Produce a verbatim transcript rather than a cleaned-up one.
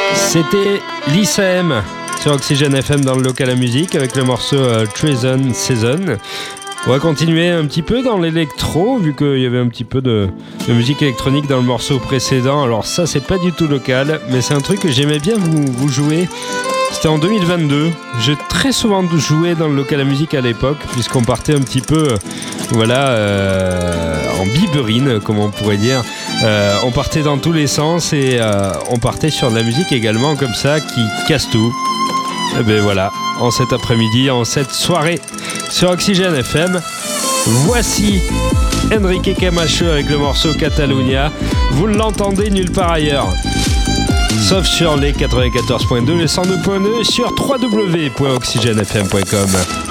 C'était l'I C M sur Oxygène F M dans le local à musique avec le morceau euh, Treason Season. On va continuer un petit peu dans l'électro vu qu'il y avait un petit peu de, de musique électronique dans le morceau précédent. Alors ça c'est pas du tout local mais c'est un truc que j'aimais bien vous, vous jouer. C'était en deux mille vingt-deux. J'ai très souvent joué dans le local à musique à l'époque puisqu'on partait un petit peu euh, voilà, euh, en biberine comme on pourrait dire. Euh, on partait dans tous les sens et euh, on partait sur de la musique également comme ça qui casse tout. Et ben voilà, en cet après-midi, en cette soirée sur Oxygène F M, voici Enrique Camacho avec le morceau Catalunya. Vous ne l'entendez nulle part ailleurs, sauf sur les quatre-vingt-quatorze point deux, les cent deux point deux sur w w w point oxygène f m point com.